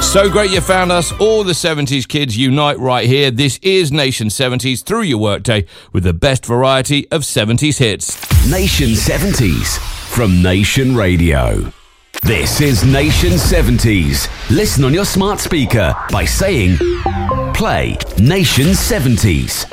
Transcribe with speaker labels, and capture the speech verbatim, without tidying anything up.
Speaker 1: So great you found us. All the seventies kids unite right here. This is Nation seventies through your workday with the best variety of seventies hits.
Speaker 2: Nation seventies from Nation Radio. This is Nation seventies. Listen on your smart speaker by saying, play Nation seventies.